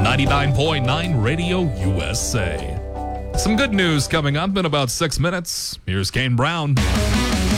99.9 Radio USA. Some good news coming up in about 6 minutes. Here's Kane Brown.